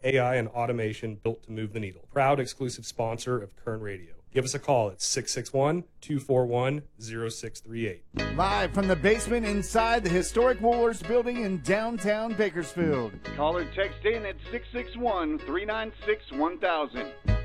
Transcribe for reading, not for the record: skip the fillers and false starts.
AI and automation built to move the needle. Proud exclusive sponsor of Kern Radio. Give us a call at 661-241-0638. Live from the basement inside the historic Woolworths building in downtown Bakersfield. Call or text in at 661-396-1000.